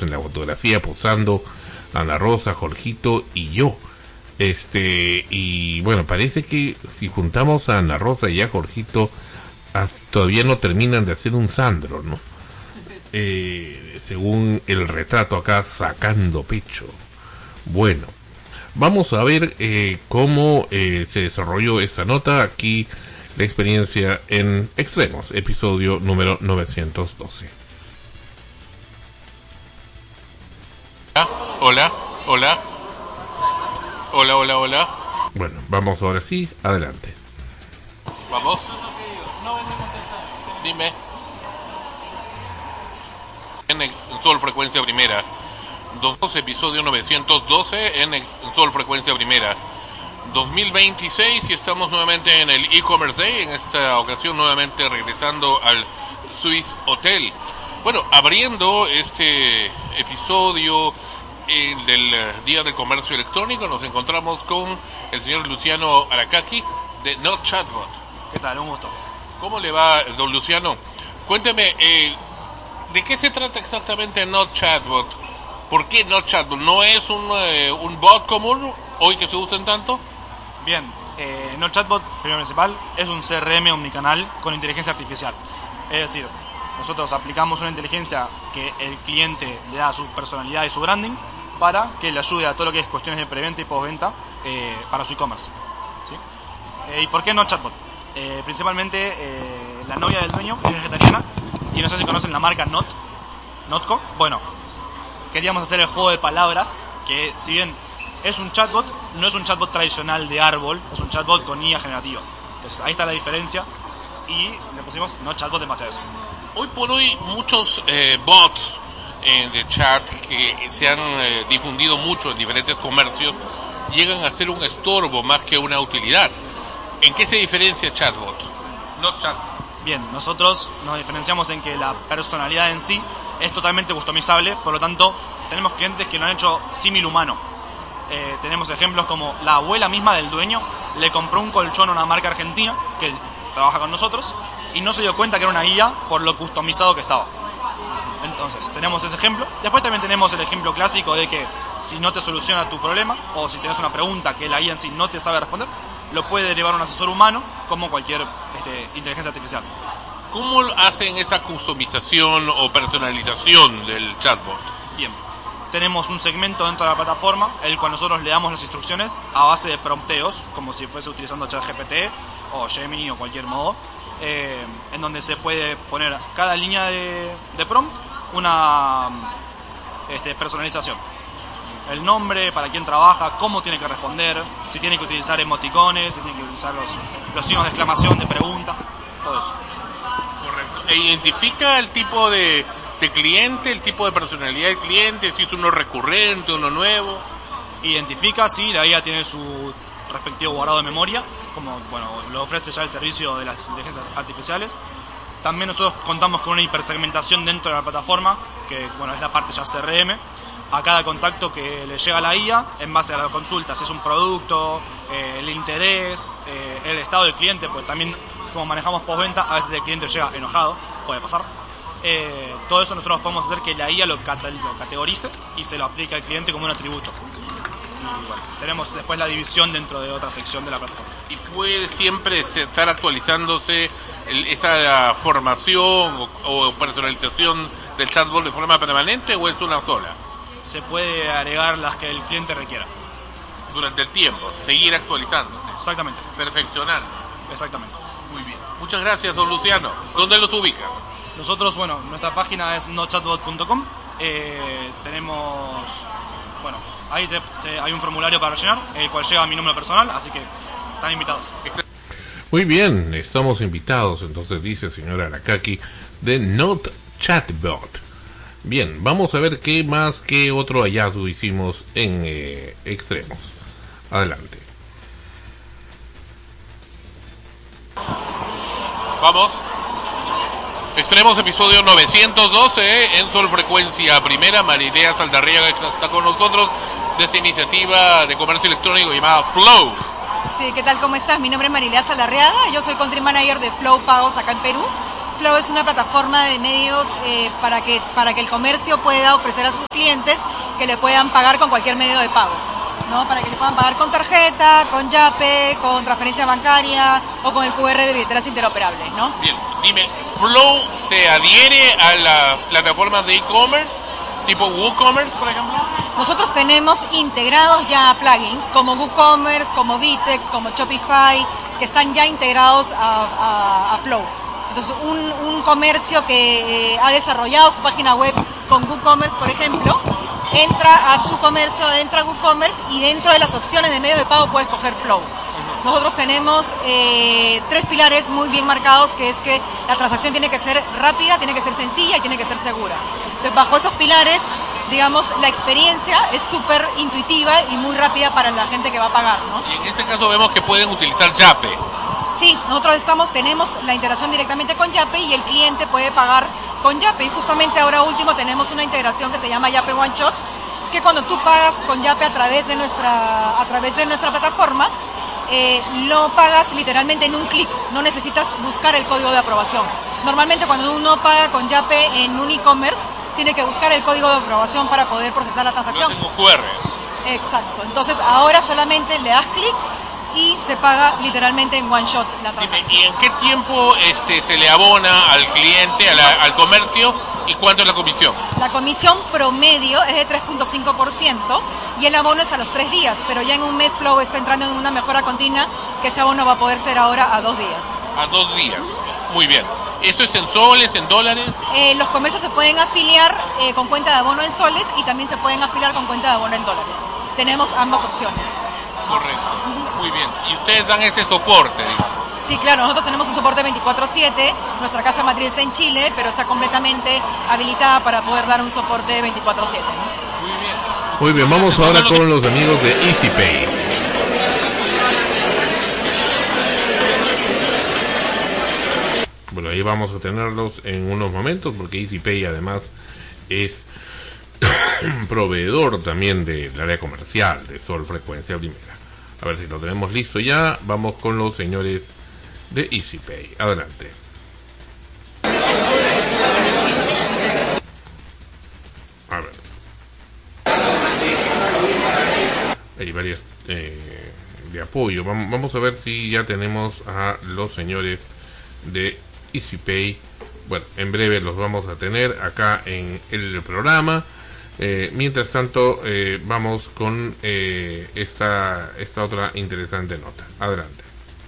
estamos en la fotografía posando Ana Rosa, Jorgito y yo. Y bueno, parece que si juntamos a Ana Rosa y a Jorgito, todavía no terminan de hacer un Sandro, ¿no? Según el retrato acá, sacando pecho. Bueno, vamos a ver cómo se desarrolló esta nota. Aquí la experiencia en Extremos, episodio número 912. Hola. Bueno, vamos ahora sí, adelante. Vamos. Dime. En Sol Frecuencia Primera. 2 episodio 912 en Sol Frecuencia Primera. 2026 y estamos nuevamente en el e-commerce day. En esta ocasión nuevamente regresando al Swiss Hotel. Bueno, abriendo este episodio del Día del Comercio Electrónico, nos encontramos con el señor Luciano Aracaki de Not Chatbot. ¿Qué tal? Un gusto. ¿Cómo le va, don Luciano? Cuénteme, ¿de qué se trata exactamente Not Chatbot? ¿Por qué Not Chatbot? ¿No es un bot común hoy que se usan tanto? Bien, Not Chatbot, primero principal, es un CRM omnicanal con inteligencia artificial. Es decir, nosotros aplicamos una inteligencia que el cliente le da su personalidad y su branding para que le ayude a todo lo que es cuestiones de preventa y postventa para su e-commerce. ¿Sí? ¿Y por qué Not Chatbot? Principalmente la novia del dueño es vegetariana y no sé si conocen la marca Notco. Bueno, queríamos hacer el juego de palabras que, si bien es un chatbot, no es un chatbot tradicional de árbol, es un chatbot con IA generativa. Entonces ahí está la diferencia y le pusimos Not Chatbot en base a eso. Hoy por hoy muchos bots de chat que se han difundido mucho en diferentes comercios llegan a ser un estorbo más que una utilidad. ¿En qué se diferencia Chatbot? Not Chatbot. Bien, nosotros nos diferenciamos en que la personalidad en sí es totalmente customizable, por lo tanto tenemos clientes que lo han hecho símil humano. Tenemos ejemplos como la abuela misma del dueño le compró un colchón a una marca argentina que trabaja con nosotros y no se dio cuenta que era una guía por lo customizado que estaba. Entonces tenemos ese ejemplo. Después también tenemos el ejemplo clásico de que si no te soluciona tu problema o si tienes una pregunta que la guía en sí no te sabe responder, lo puede derivar un asesor humano como cualquier inteligencia artificial. ¿Cómo hacen esa customización o personalización del chatbot? Bien, tenemos un segmento dentro de la plataforma, el cual nosotros le damos las instrucciones a base de prompteos, como si fuese utilizando ChatGPT o Gemini o cualquier modo, en donde se puede poner cada línea de prompt una personalización. El nombre, para quién trabaja, cómo tiene que responder, si tiene que utilizar emoticones, si tiene que utilizar los signos de exclamación, de pregunta, todo eso. Correcto. ¿E identifica el tipo de cliente, el tipo de personalidad del cliente, si es uno recurrente, uno nuevo? Identifica, sí, la IA tiene su respectivo guardado de memoria, como lo ofrece ya el servicio de las inteligencias artificiales. También nosotros contamos con una hipersegmentación dentro de la plataforma, que es la parte ya CRM. A cada contacto que le llega a la IA, en base a la consulta, si es un producto, el interés, el estado del cliente, pues también como manejamos postventa, a veces el cliente llega enojado, puede pasar. Todo eso nosotros podemos hacer que la IA lo categorice y se lo aplique al cliente como un atributo. Y tenemos después la división dentro de otra sección de la plataforma. ¿Y puede siempre estar actualizándose esa formación o personalización del chatbot de forma permanente o es una sola? Se puede agregar las que el cliente requiera. Durante el tiempo, seguir actualizando. Exactamente. Perfeccionando. Exactamente. Muy bien. Muchas gracias, don Luciano. ¿Dónde los ubica? Nosotros, nuestra página es notchatbot.com. Tenemos, ahí hay un formulario para rellenar, el cual llega a mi número personal, así que están invitados. Muy bien, estamos invitados, entonces dice el señor Aracaki de Not Chatbot. Bien, vamos a ver qué otro hallazgo hicimos en Extremos. Adelante. Vamos. Extremos episodio 912 en Sol Frecuencia Primera. Marilea Saldarriaga está con nosotros de esta iniciativa de comercio electrónico llamada Flow. Sí, ¿qué tal? ¿Cómo estás? Mi nombre es Marilea Saldarriaga, yo soy Country Manager de Flow Pagos acá en Perú. MailFlow es una plataforma de medios para que el comercio pueda ofrecer a sus clientes que le puedan pagar con cualquier medio de pago, ¿no? Para que le puedan pagar con tarjeta, con Yape, con transferencia bancaria o con el QR de billeteras interoperables, ¿no? Bien, dime, ¿Flow se adhiere a las plataformas de e-commerce, tipo WooCommerce, por ejemplo? Nosotros tenemos integrados ya plugins como WooCommerce, como Vitex, como Shopify, que están ya integrados a Flow. Entonces, un comercio que ha desarrollado su página web con WooCommerce, por ejemplo, entra a su comercio, entra a WooCommerce y dentro de las opciones de medio de pago puede escoger Flow. Nosotros tenemos 3 pilares muy bien marcados, que es que la transacción tiene que ser rápida, tiene que ser sencilla y tiene que ser segura. Entonces, bajo esos pilares, digamos, la experiencia es súper intuitiva y muy rápida para la gente que va a pagar, ¿no? Y en este caso vemos que pueden utilizar Yape. Sí, nosotros tenemos la integración directamente con Yape y el cliente puede pagar con Yape. Y justamente ahora último tenemos una integración que se llama Yape One Shot, que cuando tú pagas con Yape a través de nuestra plataforma, lo pagas literalmente en un clic, no necesitas buscar el código de aprobación. Normalmente cuando uno paga con Yape en un e-commerce, tiene que buscar el código de aprobación para poder procesar la transacción. Lo QR. Exacto, entonces ahora solamente le das clic y se paga literalmente en one shot la transacción. ¿Y en qué tiempo se le abona al cliente, al comercio, y cuánto es la comisión? La comisión promedio es de 3.5% y el abono es a los 3 días, pero ya en un mes Flow está entrando en una mejora continua que ese abono va a poder ser ahora a 2 días. A 2 días, muy bien. ¿Eso es en soles, en dólares? Los comercios se pueden afiliar con cuenta de abono en soles y también se pueden afiliar con cuenta de abono en dólares. Tenemos ambas opciones. Correcto, muy bien. Y ustedes dan ese soporte, digamos. Sí, claro, nosotros tenemos un soporte 24/7, nuestra casa matriz está en Chile, pero está completamente habilitada para poder dar un soporte 24/7. ¿no? Muy bien. Muy bien, vamos ahora con los amigos de EasyPay. Bueno, ahí vamos a tenerlos en unos momentos porque EasyPay además es proveedor también del área comercial de Sol Frecuencia Primera. A ver si lo tenemos listo ya. Vamos con los señores de EasyPay. Adelante. A ver. Hay varias de apoyo. Vamos a ver si ya tenemos a los señores de EasyPay. Bueno, en breve los vamos a tener acá en el programa. Mientras tanto, vamos con esta otra interesante nota. Adelante.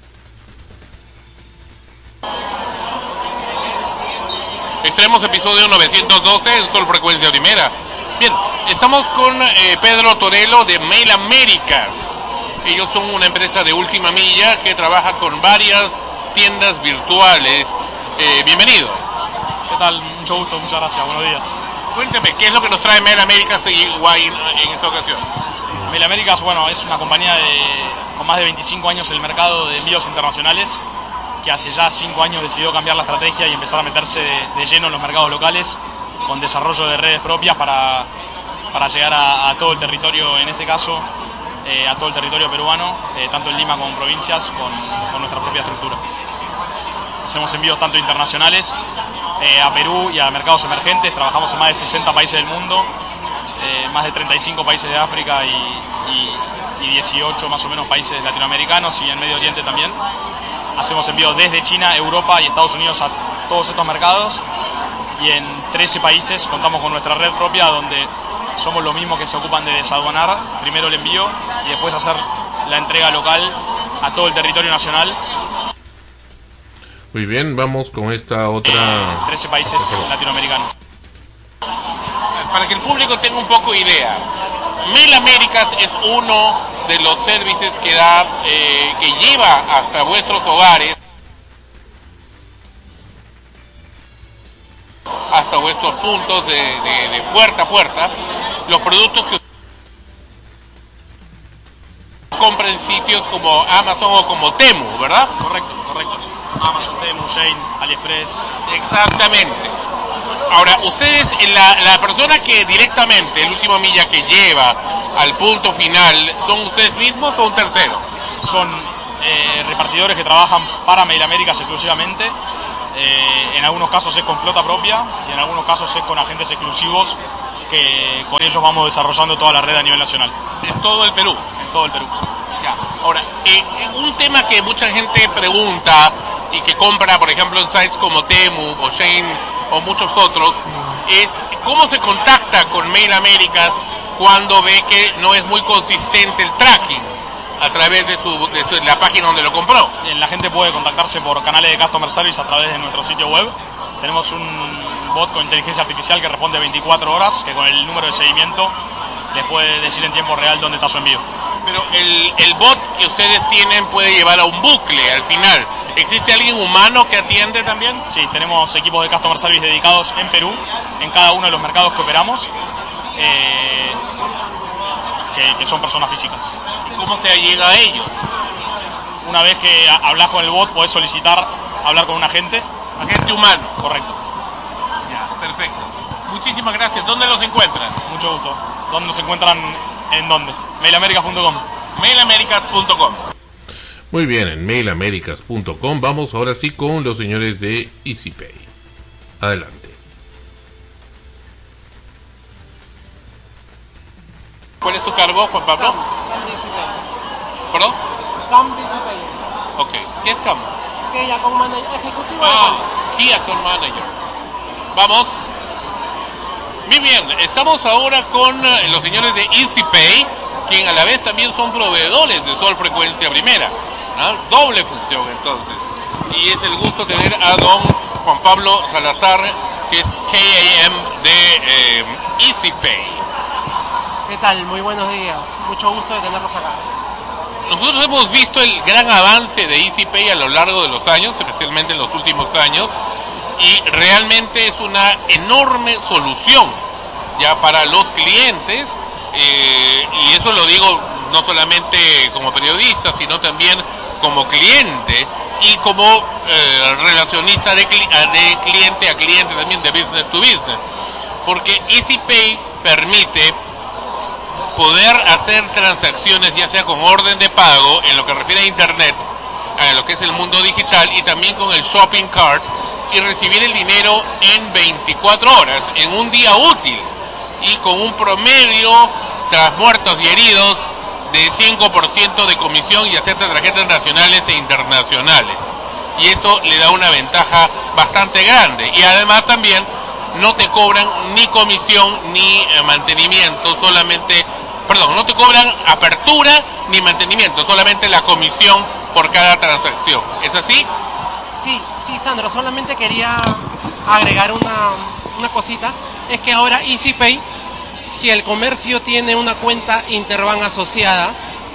Extremos episodio 912 en Sol Frecuencia Primera. Bien, estamos con Pedro Torello de Mail Américas. Ellos son una empresa de última milla que trabaja con varias tiendas virtuales. Bienvenido. ¿Qué tal? Mucho gusto, muchas gracias, buenos días. Cuénteme, ¿qué es lo que nos trae Mail Américas en esta ocasión? Mail Américas, bueno, es una compañía con más de 25 años en el mercado de envíos internacionales, que hace ya 5 años decidió cambiar la estrategia y empezar a meterse de lleno en los mercados locales, con desarrollo de redes propias para llegar a todo el territorio, en este caso, a todo el territorio peruano, tanto en Lima como en provincias, con nuestra propia estructura. Hacemos envíos tanto internacionales a Perú y a mercados emergentes. Trabajamos en más de 60 países del mundo, más de 35 países de África y 18 más o menos países latinoamericanos y en Medio Oriente también. Hacemos envíos desde China, Europa y Estados Unidos a todos estos mercados, y en 13 países contamos con nuestra red propia, donde somos los mismos que se ocupan de desaduanar primero el envío y después hacer la entrega local a todo el territorio nacional. Muy bien, vamos con esta otra... 13 países latinoamericanos. Para que el público tenga un poco de idea, Mail Américas es uno de los servicios que da, que lleva hasta vuestros hogares, hasta vuestros puntos de puerta a puerta, los productos que compran en sitios como Amazon o como Temu, ¿verdad? Correcto. Amazon, Temu, Shein, AliExpress. Exactamente. Ahora, ustedes, la persona que directamente, el último milla que lleva al punto final, ¿son ustedes mismos o un tercero? Son repartidores que trabajan para Mail Américas exclusivamente, En algunos casos es con flota propia y en algunos casos es con agentes exclusivos que con ellos vamos desarrollando toda la red a nivel nacional. En todo el Perú. En todo el Perú. Ya. Ahora, un tema que mucha gente pregunta y que compra, por ejemplo, en sites como Temu o Shein o muchos otros, es cómo se contacta con Mail Américas cuando ve que no es muy consistente el tracking a través de la página donde lo compró. Bien, la gente puede contactarse por canales de Customer Service a través de nuestro sitio web. Tenemos un bot con inteligencia artificial que responde 24 horas, que con el número de seguimiento les puede decir en tiempo real dónde está su envío. Pero el bot que ustedes tienen puede llevar a un bucle al final. ¿Existe alguien humano que atiende también? Sí, tenemos equipos de Customer Service dedicados en Perú, en cada uno de los mercados que operamos, que son personas físicas. ¿Y cómo se llega a ellos? Una vez que hablas con el bot, podés solicitar hablar con un agente. Agente humano. Correcto. Ya, perfecto. Muchísimas gracias. ¿Dónde los encuentran? Mucho gusto. ¿Dónde nos encuentran? ¿En dónde? Mailamericas.com. Mailamericas.com. Muy bien, en mailamericas.com. Vamos ahora sí con los señores de EasyPay. Adelante. ¿Cuál es su cargo, Juan Pablo? ¿Perdón? CAM EasyPay. Ok. ¿Qué es CAM? Que ya con manager ejecutivo. Key Account Manager. Vamos. Muy bien, estamos ahora con los señores de EasyPay, quien a la vez también son proveedores de Sol Frecuencia Primera. Doble función entonces. Y es el gusto tener a don Juan Pablo Salazar, que es KAM de EasyPay. ¿Qué tal? Muy buenos días. Mucho gusto de tenerlos acá. Nosotros hemos visto el gran avance de EasyPay a lo largo de los años, especialmente en los últimos años, y realmente es una enorme solución ya para los clientes, y eso lo digo no solamente como periodista, sino también como cliente y como relacionista de cliente a cliente, también de business to business, porque EasyPay permite poder hacer transacciones ya sea con orden de pago en lo que refiere a internet, a lo que es el mundo digital, y también con el shopping cart, y recibir el dinero en 24 horas, en un día útil, y con un promedio tras muertos y heridos de 5% de comisión, y acepta tarjetas nacionales e internacionales. Y eso le da una ventaja bastante grande, y además también no te cobran ni comisión ni mantenimiento, solamente, perdón, no te cobran apertura ni mantenimiento, solamente la comisión por cada transacción. ¿Es así? Sí, Sandro, solamente quería agregar una cosita. Es que ahora EasyPay, si el comercio tiene una cuenta Interbank asociada,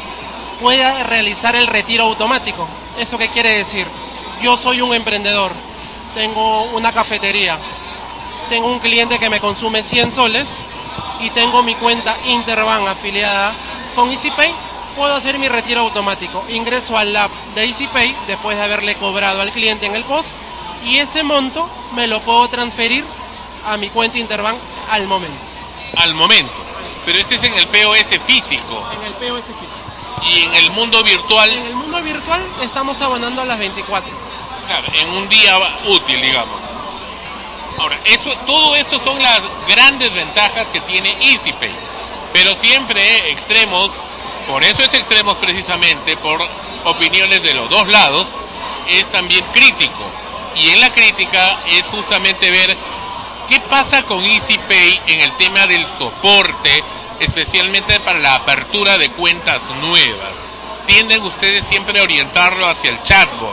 puede realizar el retiro automático. ¿Eso qué quiere decir? Yo soy un emprendedor, tengo una cafetería, tengo un cliente que me consume 100 soles y tengo mi cuenta Interbank afiliada con EasyPay, puedo hacer mi retiro automático. Ingreso al app de EasyPay después de haberle cobrado al cliente en el POS, y ese monto me lo puedo transferir a mi cuenta Interbank al momento. Al momento. Pero ese es en el POS físico. En el POS físico. Y en el mundo virtual. En el mundo virtual estamos abonando a las 24. Claro, en un día útil, digamos. Ahora, todo eso son las grandes ventajas que tiene EasyPay. Pero siempre extremos, por eso es extremos precisamente, por opiniones de los dos lados, es también crítico. Y en la crítica es justamente ver qué pasa con EasyPay en el tema del soporte, especialmente para la apertura de cuentas nuevas. Tienden ustedes siempre a orientarlo hacia el chatbot,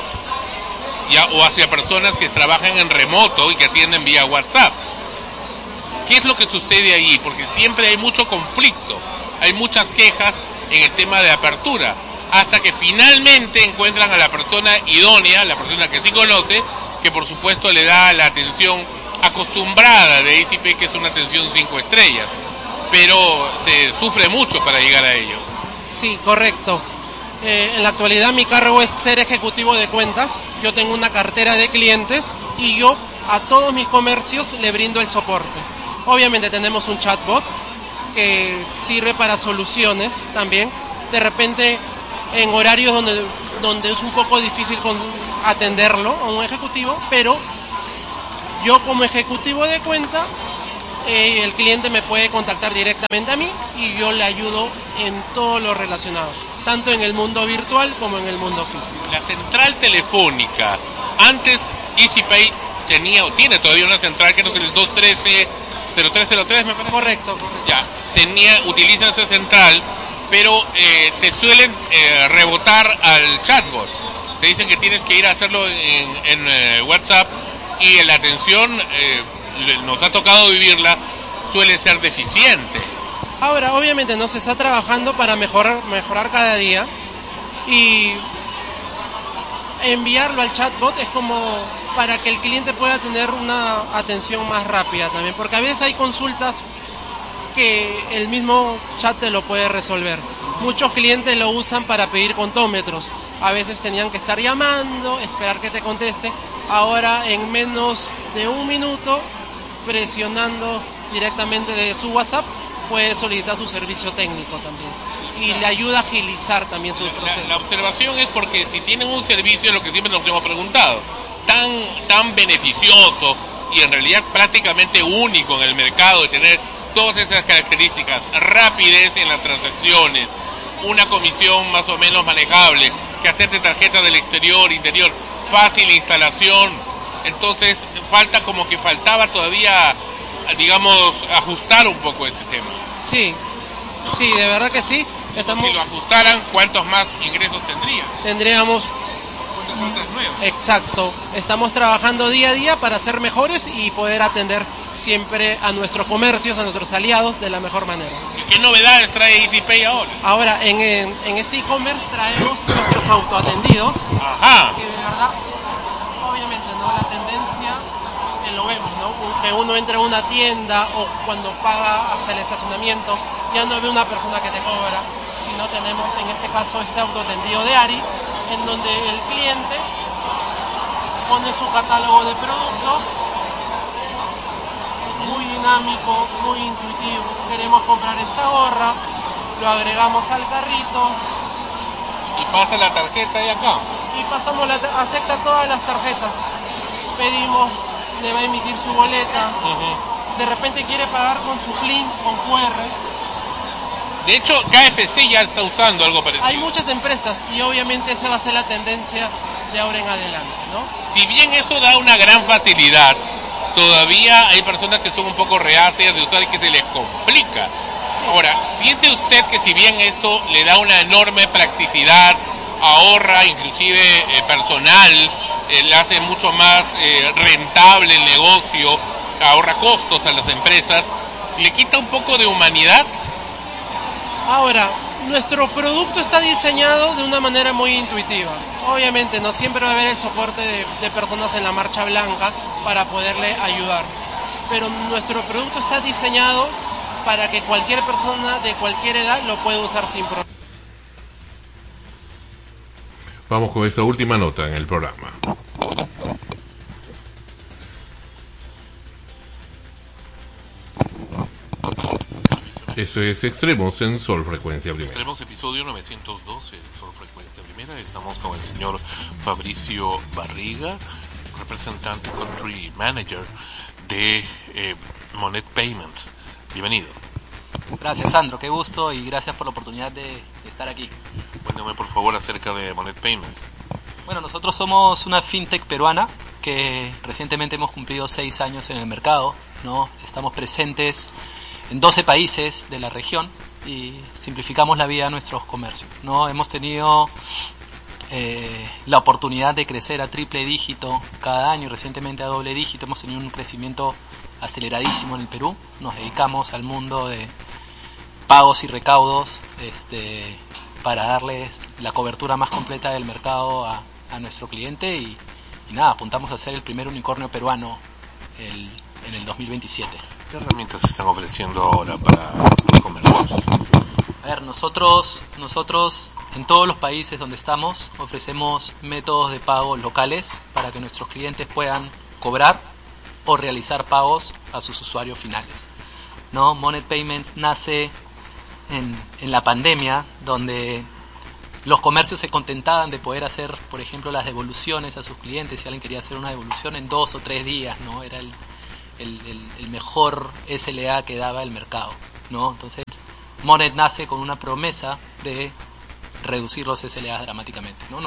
o hacia personas que trabajan en remoto y que atienden vía WhatsApp. ¿Qué es lo que sucede ahí? Porque siempre hay mucho conflicto, hay muchas quejas en el tema de apertura, hasta que finalmente encuentran a la persona idónea, la persona que sí conoce, que por supuesto le da la atención acostumbrada de EasyPay, que es una atención 5 estrellas, pero se sufre mucho para llegar a ello. Sí, correcto. En la actualidad mi cargo es ser ejecutivo de cuentas. Yo tengo una cartera de clientes y yo a todos mis comercios le brindo el soporte. Obviamente tenemos un chatbot que sirve para soluciones también. De repente en horarios donde es un poco difícil atenderlo a un ejecutivo, pero Yo como ejecutivo de cuenta, el cliente me puede contactar directamente a mí y yo le ayudo en todo lo relacionado, tanto en el mundo virtual como en el mundo físico. La central telefónica, antes EasyPay tenía o tiene todavía una central que es el 213-0303, me parece. Correcto. Ya, utiliza esa central, pero te suelen rebotar al chatbot. Te dicen que tienes que ir a hacerlo en WhatsApp y la atención, nos ha tocado vivirla, suele ser deficiente. Ahora, obviamente, no se está trabajando para mejorar cada día, y enviarlo al chatbot es como para que el cliente pueda tener una atención más rápida también, porque a veces hay consultas que el mismo chat te lo puede resolver. Muchos clientes lo usan para pedir contómetros. A veces tenían que estar llamando, esperar que te conteste. Ahora en menos de un minuto, presionando directamente de su WhatsApp, puede solicitar su servicio técnico también. Y le ayuda a agilizar también su proceso. La observación es porque si tienen un servicio, lo que siempre nos hemos preguntado, tan beneficioso y en realidad prácticamente único en el mercado, de tener todas esas características, rapidez en las transacciones, una comisión más o menos manejable, que hacerte tarjetas del exterior, interior, fácil instalación. Entonces faltaba todavía, digamos, ajustar un poco ese tema. Sí, de verdad que sí. Si lo ajustaran, ¿cuántos más ingresos tendríamos? Exacto. Estamos trabajando día a día para ser mejores y poder atender siempre a nuestros comercios, a nuestros aliados de la mejor manera. ¿Y qué novedades trae EasyPay ahora? Ahora, en este e-commerce traemos nuestros autoatendidos. Ajá. Que de verdad, obviamente, ¿no? La tendencia, lo vemos, ¿no? Que uno entra a una tienda o cuando paga hasta el estacionamiento, ya no ve una persona que te cobra, sino tenemos en este caso este autoatendido de Ari, en donde el cliente pone su catálogo de productos, muy dinámico, muy intuitivo. Queremos comprar esta gorra, lo agregamos al carrito y pasa la tarjeta ahí acá. Y pasamos acepta todas las tarjetas. Pedimos, le va a emitir su boleta. De repente quiere pagar con su PLIN, con QR. De hecho, KFC ya está usando algo parecido. Hay muchas empresas y obviamente esa va a ser la tendencia de ahora en adelante, ¿no? Si bien eso da una gran facilidad, todavía hay personas que son un poco reacias de usar y que se les complica. Sí. Ahora, ¿siente usted que si bien esto le da una enorme practicidad, ahorra inclusive personal, le hace mucho más rentable el negocio, ahorra costos a las empresas, le quita un poco de humanidad? Ahora, nuestro producto está diseñado de una manera muy intuitiva. Obviamente no siempre va a haber el soporte de personas en la marcha blanca para poderle ayudar. Pero nuestro producto está diseñado para que cualquier persona de cualquier edad lo pueda usar sin problema. Vamos con esta última nota en el programa. Eso es Extremos en Sol Frecuencia Primera. Extremos episodio 912, Sol Frecuencia Primera. Estamos con el señor Fabricio Barriga, representante Country Manager de Monet Payments. Bienvenido. Gracias, Sandro, qué gusto y gracias por la oportunidad de estar aquí. Cuéntame por favor acerca de Monet Payments. Bueno, nosotros somos una fintech peruana que recientemente hemos cumplido 6 años en el mercado, ¿no? Estamos presentes en 12 países de la región y simplificamos la vida a nuestros comercios, ¿no? Hemos tenido la oportunidad de crecer a triple dígito cada año, recientemente a doble dígito. Hemos tenido un crecimiento aceleradísimo en el Perú. Nos dedicamos al mundo de pagos y recaudos para darles la cobertura más completa del mercado a nuestro cliente y nada, apuntamos a ser el primer unicornio peruano en el 2027. ¿Qué herramientas se están ofreciendo ahora para los comercios? A ver, nosotros en todos los países donde estamos ofrecemos métodos de pago locales para que nuestros clientes puedan cobrar o realizar pagos a sus usuarios finales, ¿no? Monet Payments nace en la pandemia, donde los comercios se contentaban de poder hacer, por ejemplo, las devoluciones a sus clientes. Si alguien quería hacer una devolución en 2 o 3 días, ¿no? Era el mejor SLA que daba el mercado, ¿no? Entonces, Monet nace con una promesa de reducir los SLAs dramáticamente, ¿no?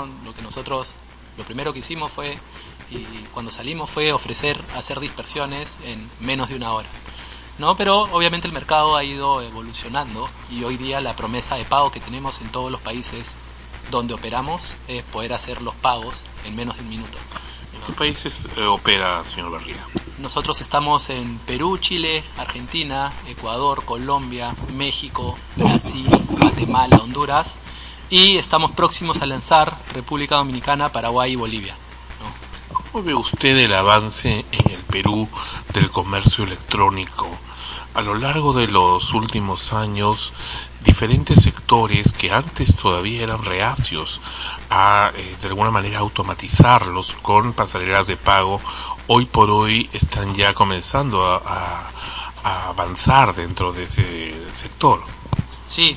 Lo primero que hicimos fue, y cuando salimos, fue hacer dispersiones en menos de 1 hora, ¿no? Pero obviamente el mercado ha ido evolucionando y hoy día la promesa de pago que tenemos en todos los países donde operamos es poder hacer los pagos en menos de 1 minuto. ¿En qué países opera, señor Barriga? Nosotros estamos en Perú, Chile, Argentina, Ecuador, Colombia, México, Brasil, Guatemala, Honduras, y estamos próximos a lanzar República Dominicana, Paraguay y Bolivia, ¿no? ¿Cómo ve usted el avance en el Perú del comercio electrónico? A lo largo de los últimos años, diferentes sectores que antes todavía eran reacios a, de alguna manera, automatizarlos con pasarelas de pago, hoy por hoy están ya comenzando a avanzar dentro de ese sector. Sí,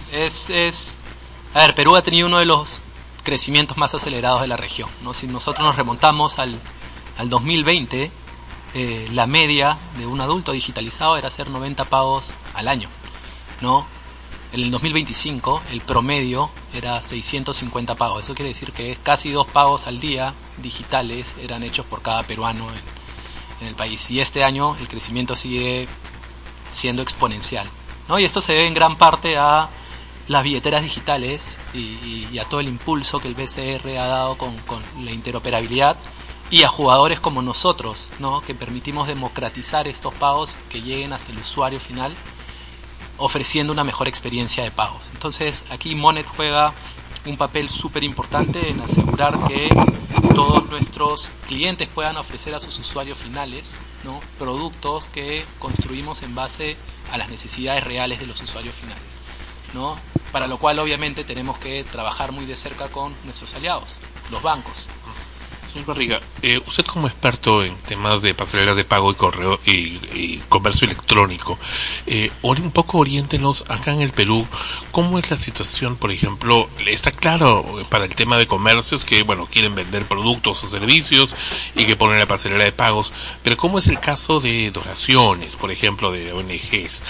a ver, Perú ha tenido uno de los crecimientos más acelerados de la región, ¿no? Si nosotros nos remontamos al 2020, la media de un adulto digitalizado era hacer 90 pagos al año, ¿no? En el 2025 el promedio era 650 pagos. Eso quiere decir que casi 2 pagos al día digitales eran hechos por cada peruano en el país. Y este año el crecimiento sigue siendo exponencial, ¿no? Y esto se debe en gran parte a las billeteras digitales y a todo el impulso que el BCR ha dado con la interoperabilidad, y a jugadores como nosotros, ¿no? Que permitimos democratizar estos pagos que lleguen hasta el usuario final, ofreciendo una mejor experiencia de pagos. Entonces aquí Monet juega un papel súper importante en asegurar que todos nuestros clientes puedan ofrecer a sus usuarios finales, ¿no? Productos que construimos en base a las necesidades reales de los usuarios finales, ¿no? Para lo cual obviamente tenemos que trabajar muy de cerca con nuestros aliados, los bancos. Señor Barriga, usted como experto en temas de pasarelas de pago y correo y comercio electrónico, un poco oriéntenos acá en el Perú, ¿cómo es la situación? Por ejemplo, está claro para el tema de comercios que, bueno, quieren vender productos o servicios y que ponen la pasarela de pagos, pero ¿cómo es el caso de donaciones, por ejemplo, de ONGs?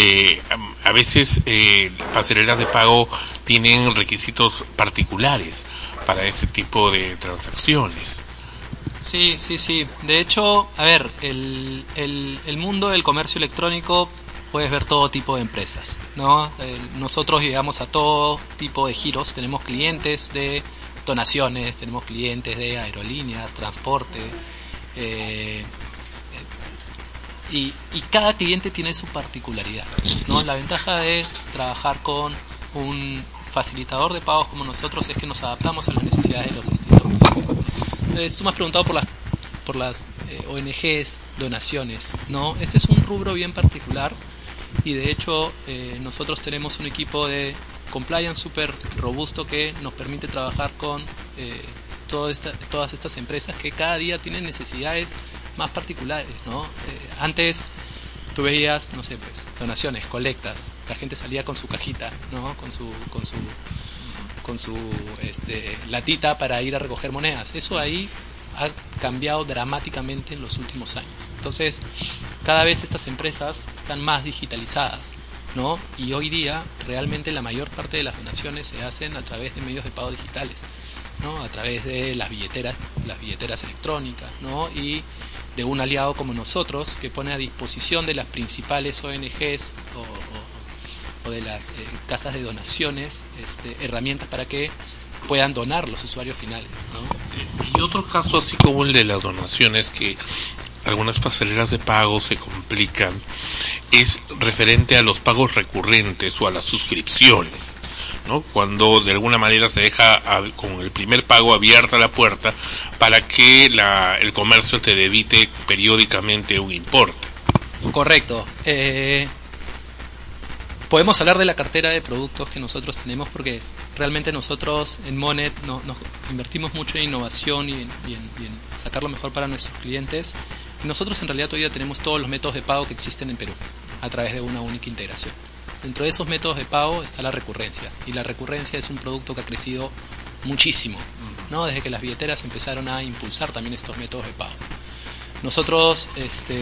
A veces pasarelas de pago tienen requisitos particulares para ese tipo de transacciones. Sí. De hecho, a ver, el mundo del comercio electrónico, puedes ver todo tipo de empresas, ¿no? Nosotros llegamos a todo tipo de giros. Tenemos clientes de donaciones, tenemos clientes de aerolíneas, transporte, y cada cliente tiene su particularidad, ¿no? La ventaja de trabajar con un facilitador de pagos como nosotros es que nos adaptamos a las necesidades de los distintos clientes. Entonces, tú me has preguntado por las ONGs, donaciones, ¿no? Este es un rubro bien particular y de hecho nosotros tenemos un equipo de compliance súper robusto que nos permite trabajar con todas estas empresas que cada día tienen necesidades más particulares, ¿no? Antes tú veías, no sé, pues, donaciones, colectas, la gente salía con su cajita, ¿no? Con su latita para ir a recoger monedas. Eso ahí ha cambiado dramáticamente en los últimos años. Entonces, cada vez estas empresas están más digitalizadas, ¿no? Y hoy día realmente la mayor parte de las donaciones se hacen a través de medios de pago digitales, ¿no? A través de las billeteras electrónicas, ¿no? Y de un aliado como nosotros que pone a disposición de las principales ONGs o de las casas de donaciones herramientas para que puedan donar los usuarios finales, ¿no? Y otro caso así como el de las donaciones, que algunas pasarelas de pago se complican, es referente a los pagos recurrentes o a las suscripciones, ¿no? Cuando de alguna manera se deja con el primer pago abierta la puerta para que el comercio te debite periódicamente un importe. Correcto. Podemos hablar de la cartera de productos que nosotros tenemos porque realmente nosotros en Monet nos invertimos mucho en innovación y en sacar lo mejor para nuestros clientes. Y nosotros en realidad todavía tenemos todos los métodos de pago que existen en Perú a través de una única integración, Dentro de esos métodos de pago está la recurrencia, y la recurrencia es un producto que ha crecido muchísimo, ¿no? Desde que las billeteras empezaron a impulsar también estos métodos de pago. Nosotros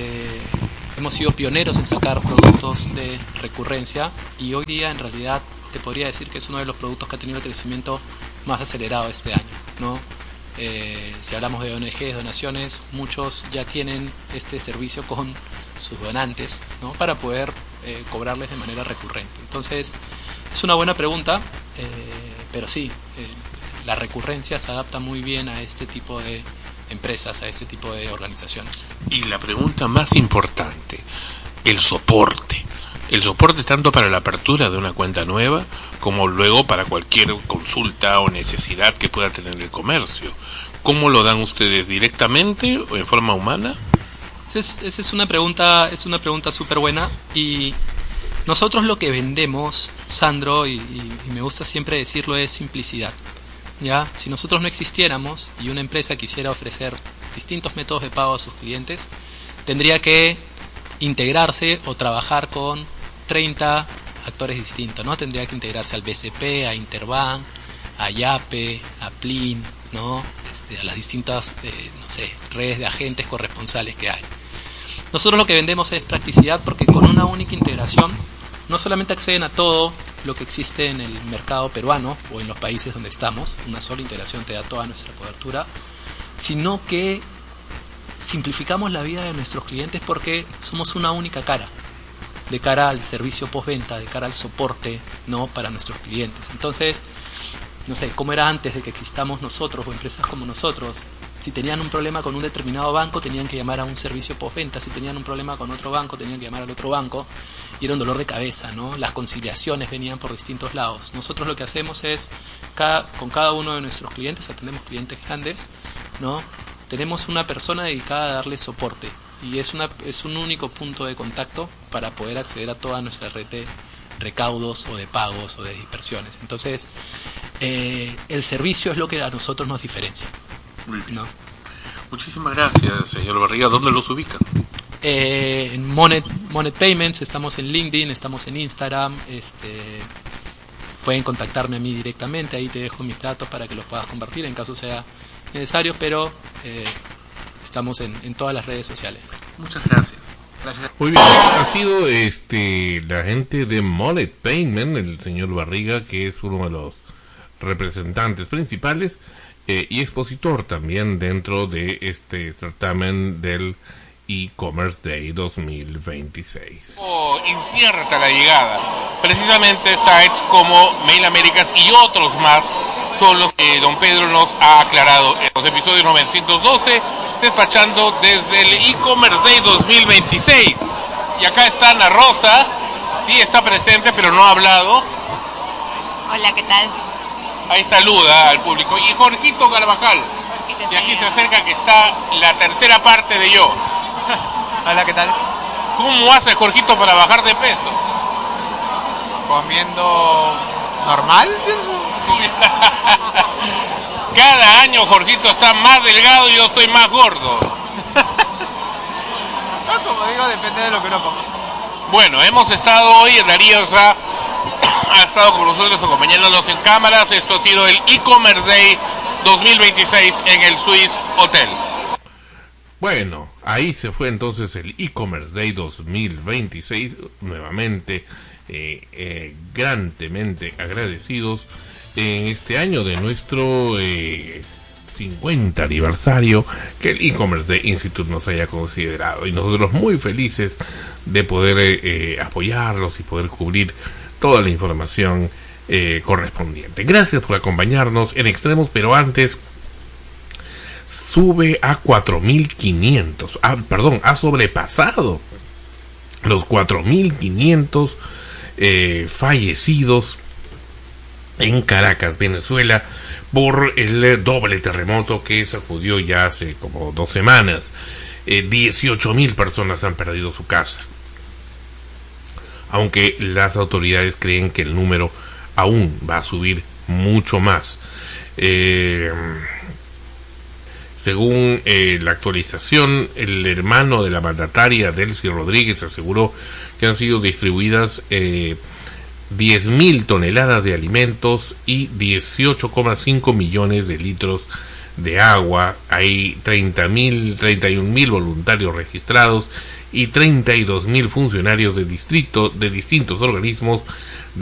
hemos sido pioneros en sacar productos de recurrencia, y hoy día en realidad te podría decir que es uno de los productos que ha tenido el crecimiento más acelerado este año, ¿no? Si hablamos de ONGs, donaciones, muchos ya tienen este servicio con sus donantes, ¿no? Para poder cobrarles de manera recurrente. Entonces, es una buena pregunta, pero sí, la recurrencia se adapta muy bien a este tipo de empresas, a este tipo de organizaciones. Y la pregunta más importante, el soporte. El soporte tanto para la apertura de una cuenta nueva como luego para cualquier consulta o necesidad que pueda tener el comercio. ¿Cómo lo dan ustedes? ¿Directamente o en forma humana? Esa es una pregunta súper buena, y nosotros lo que vendemos, Sandro, y me gusta siempre decirlo, es simplicidad. ¿Ya? Si nosotros no existiéramos y una empresa quisiera ofrecer distintos métodos de pago a sus clientes, tendría que integrarse o trabajar con 30 actores distintos, ¿no? Tendría que integrarse al BCP, a Interbank, a Yape, a Plin, ¿no? A las distintas redes de agentes corresponsales que hay. Nosotros lo que vendemos es practicidad, porque con una única integración no solamente acceden a todo lo que existe en el mercado peruano o en los países donde estamos, una sola integración te da toda nuestra cobertura, sino que simplificamos la vida de nuestros clientes porque somos una única cara, de cara al servicio postventa, de cara al soporte, ¿no? Para nuestros clientes. Entonces, no sé, cómo era antes de que existamos nosotros o empresas como nosotros. Si tenían un problema con un determinado banco, tenían que llamar a un servicio postventa. Si tenían un problema con otro banco, tenían que llamar al otro banco. Y era un dolor de cabeza, ¿no? Las conciliaciones venían por distintos lados. Nosotros lo que hacemos es, con cada uno de nuestros clientes, atendemos clientes grandes, ¿no? Tenemos una persona dedicada a darle soporte. Y es un único punto de contacto para poder acceder a toda nuestra red de recaudos o de pagos o de dispersiones. Entonces, el servicio es lo que a nosotros nos diferencia. Muy bien. ¿No? Muchísimas gracias, señor Barriga. ¿Dónde los ubican? En Monet Payments, estamos en LinkedIn, estamos en Instagram. Pueden contactarme a mí directamente, ahí te dejo mis datos para que los puedas compartir en caso sea necesario, pero estamos en todas las redes sociales. Muchas gracias. Gracias. Muy bien, ha sido la gente de Monet Payment, el señor Barriga, que es uno de los representantes principales y expositor también dentro de este certamen del e-commerce Day 2026. Incierta la llegada. Precisamente sites como Mail Américas y otros más son los que don Pedro nos ha aclarado en los episodios 912, despachando desde el e-commerce Day 2026. Y acá está Ana Rosa, sí está presente pero no ha hablado. Hola, ¿qué tal? Ahí saluda al público. Y Jorgito Carvajal, y aquí se acerca que está la tercera parte de yo. Hola, ¿qué tal? ¿Cómo hace Jorgito para bajar de peso? Comiendo normal, pienso. Cada año Jorgito está más delgado y yo estoy más gordo. No, como digo, depende de lo que uno coma. Bueno, hemos estado hoy, Darío ha estado con nosotros acompañándonos en cámaras. Esto ha sido el e-commerce Day 2026 en el Swiss Hotel. Bueno, ahí se fue entonces el e-commerce Day 2026, nuevamente grandemente agradecidos en este año de nuestro 50 aniversario que el e-commerce Day Institute nos haya considerado, y nosotros muy felices de poder apoyarlos y poder cubrir toda la información correspondiente. Gracias por acompañarnos en Extremos, pero antes sube a 4.500, ha sobrepasado los 4.500 fallecidos en Caracas, Venezuela, por el doble terremoto que sacudió ya hace como 2 semanas. 18.000 personas han perdido su casa, aunque las autoridades creen que el número aún va a subir mucho más. Según la actualización, el hermano de la mandataria, Delcy Rodríguez, aseguró que han sido distribuidas 10.000 toneladas de alimentos y 18,5 millones de litros de agua. Hay 31.000 voluntarios registrados y 32.000 funcionarios de distintos organismos